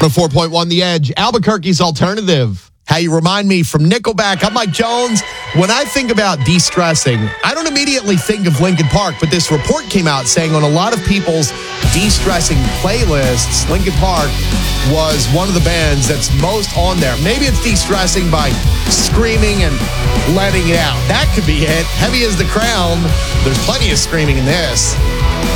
4.1 The Edge, Albuquerque's alternative. How you remind me from Nickelback. I'm Mike Jones. When I think about de-stressing, I don't immediately think of Linkin Park, but this report came out saying on a lot of people's de-stressing playlists, Linkin Park was one of the bands that's most on there. Maybe it's de-stressing by screaming and letting it out. That could be it. Heavy as the Crown. There's plenty of screaming in this.